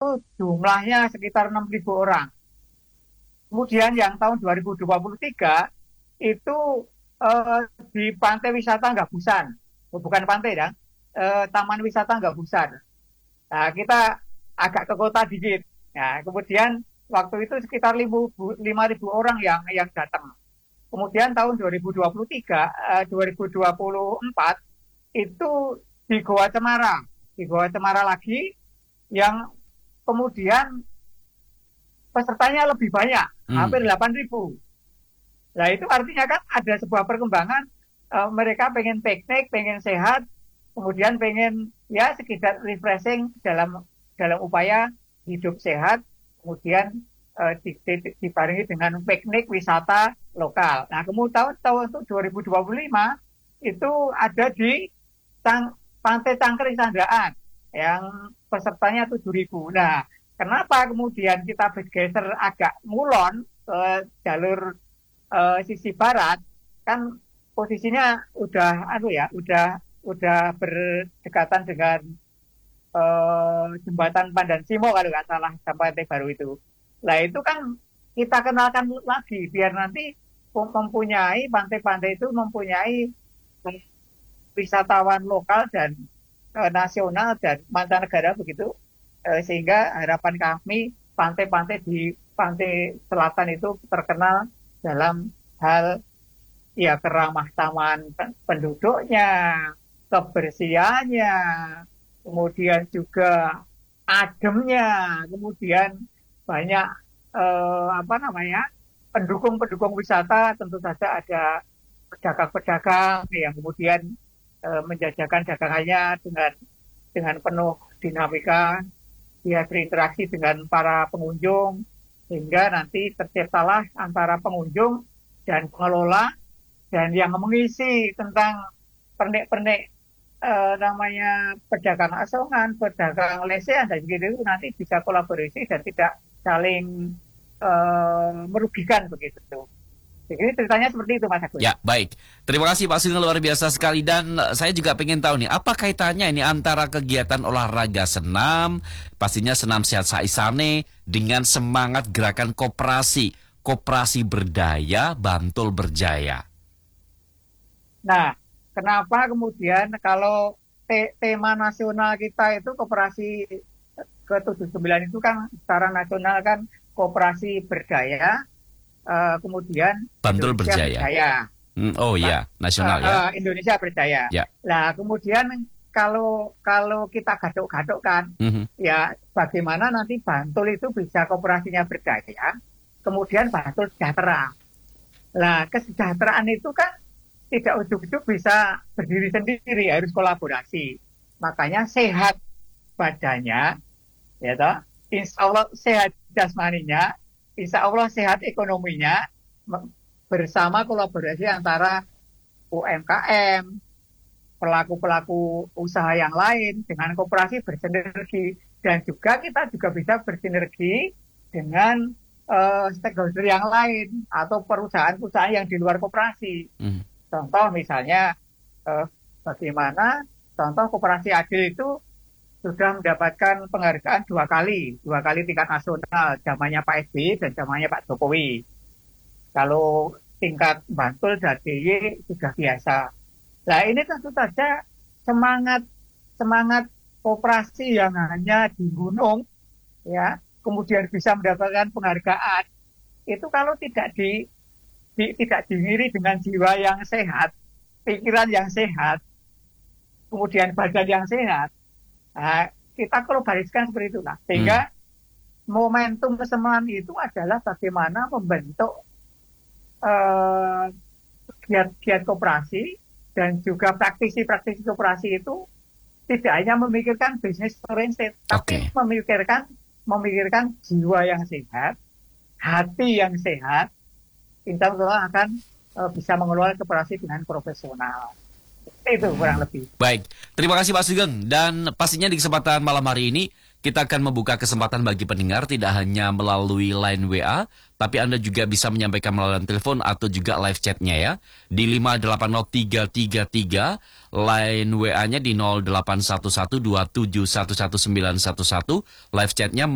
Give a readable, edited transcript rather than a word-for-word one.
jumlahnya sekitar 6.000 orang. Kemudian yang tahun 2023 itu di Pantai Wisata Gabusan, bukan pantai ya, Taman Wisata Gabusan. Nah, kita agak ke kota dikit. Nah, kemudian waktu itu sekitar 5.000 orang yang datang. Kemudian tahun 2023, 2024 itu di Goa Cemara. Di Goa Cemara lagi yang kemudian pesertanya lebih banyak, hampir 8.000. Nah, itu artinya kan ada sebuah perkembangan, mereka pengen piknik, pengen sehat, kemudian pengen ya sekedar refreshing dalam upaya hidup sehat, kemudian dibarengi dengan piknik wisata lokal. Nah, kemudian tahun 2025 itu ada di Pantai Cangkring Sandaan yang pesertanya 7.000. Nah, kenapa kemudian kita bergeser agak ngulon ke jalur sisi barat? Kan posisinya udah berdekatan dengan jembatan Pandansimo kalau nggak salah, sampai baru itu. Nah, itu kan kita kenalkan lagi biar nanti mempunyai pantai-pantai itu mempunyai wisatawan lokal dan nasional dan mancanegara begitu, sehingga harapan kami pantai-pantai di pantai selatan itu terkenal dalam hal ya keramah taman penduduknya, kebersihannya, kemudian juga ademnya, kemudian banyak pendukung-pendukung wisata. Tentu saja ada pedagang-pedagang yang kemudian menjajakan dagangannya dengan penuh dinamika, dia berinteraksi dengan para pengunjung, sehingga nanti terciptalah antara pengunjung dan pengelola dan yang mengisi tentang pernik-pernik pedagang asongan, pedagang lesehan dan begitu, nanti bisa kolaborasi dan tidak saling merugikan begitu. Jadi ceritanya seperti itu, Mas Agus. Ya, baik. Terima kasih Pak Sugeng, luar biasa sekali. Dan saya juga pengen tahu nih, apa kaitannya ini antara kegiatan olahraga senam, pastinya senam sehat saisane, dengan semangat gerakan koperasi berdaya, Bantul Berjaya. Nah, kenapa kemudian kalau tema nasional kita itu koperasi ke-79 itu kan secara nasional kan koperasi berdaya, kemudian Bantul Indonesia Berjaya. Nasional ya. Indonesia Berjaya. Ya. Nah, kemudian kalau kita gaduk-gadukkan, ya bagaimana nanti Bantul itu bisa koperasinya berdaya, kemudian Bantul sejahtera. Nah, kesejahteraan itu kan tidak ujuk-ujuk bisa berdiri sendiri, harus kolaborasi. Makanya sehat badannya, ya toh, insya Allah sehat jasmaninya, insya Allah sehat ekonominya, bersama kolaborasi antara UMKM, pelaku-pelaku usaha yang lain dengan koperasi bersinergi, dan juga kita juga bisa bersinergi dengan stakeholder yang lain atau perusahaan-perusahaan yang di luar koperasi. Contoh misalnya bagaimana contoh koperasi adil itu sudah mendapatkan penghargaan dua kali tingkat nasional, zamannya Pak SBY dan zamannya Pak Jokowi. Kalau tingkat Bantul dan DIY sudah biasa. Nah, ini tentu saja semangat koperasi yang hanya di gunung, ya, kemudian bisa mendapatkan penghargaan, itu kalau tidak diiringi dengan jiwa yang sehat, pikiran yang sehat, kemudian badan yang sehat, nah, kita kalau bariskan seperti itulah. Sehingga momentum kesemuan itu adalah bagaimana membentuk giat-giat koperasi dan juga praktisi-praktisi koperasi itu tidak hanya memikirkan bisnis oriented, tapi memikirkan jiwa yang sehat, hati yang sehat, insya Allah akan bisa mengelola koperasi dengan profesional. Itu kurang lebih. Baik, terima kasih Pak Sugeng. Dan pastinya di kesempatan malam hari ini kita akan membuka kesempatan bagi pendengar tidak hanya melalui line WA, tapi Anda juga bisa menyampaikan melalui telepon atau juga live chatnya ya. Di 580333, line WA-nya di 081127119911, live chatnya